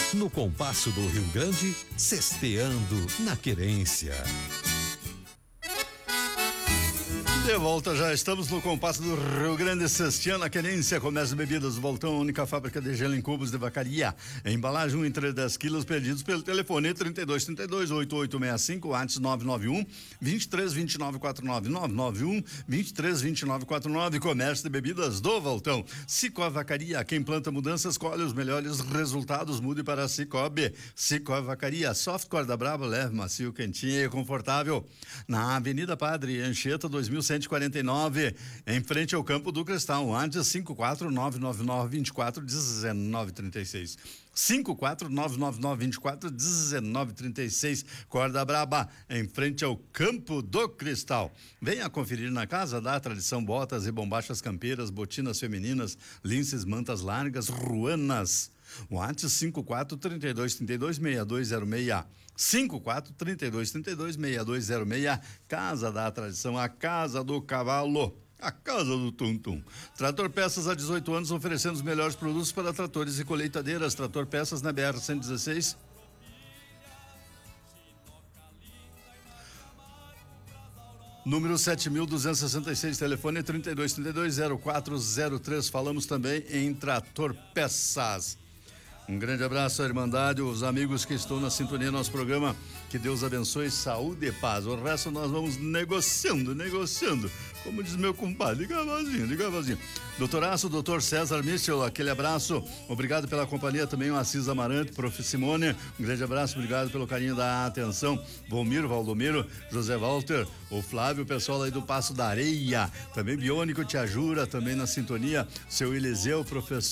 No compasso do Rio Grande, cesteando na querência. De volta, já estamos no compasso do Rio Grande, cesteando na querência. Comércio de bebidas Voltão, única fábrica de gelo em cubos de vacaria. Embalagem 1 entre 10 quilos, pedidos pelo telefone 3232-8865, antes 991 232949, 991 232949. Comércio de bebidas do Voltão. Cicobi Vacaria, quem planta mudanças colhe os melhores resultados. Mude para Cicobi. Cicobi Vacaria, soft corda brava, leve, macio, quentinho e confortável. Na Avenida Padre Anchieta 2149, em frente ao Campo do Cristal. Antes 54999241936. 54999241936. Corda Braba, em frente ao Campo do Cristal. Venha conferir na Casa da Tradição botas e bombachas campeiras, botinas femininas, linces, mantas largas, ruanas. O antes 5432326206. 5432326206. Casa da Tradição, a Casa do Cavalo, a Casa do Tum-Tum. Trator Peças há 18 anos, oferecendo os melhores produtos para tratores e colheitadeiras. Trator Peças na BR-116. Número 7.266, telefone 3232-0403. Falamos também em Trator Peças. Um grande abraço à Irmandade, os amigos que estão na sintonia do nosso programa. Que Deus abençoe, saúde e paz. O resto nós vamos negociando. Como diz meu compadre, devagarzinho. Doutoraço, doutor César Michel, aquele abraço. Obrigado pela companhia também, o Assis Amarante, prof. Simone. Um grande abraço, obrigado pelo carinho da atenção. Volmiro, Valdomiro, José Walter, o Flávio, o pessoal aí do Passo da Areia. Também Biônico Te Ajura, também na sintonia. Seu Eliseu, professor.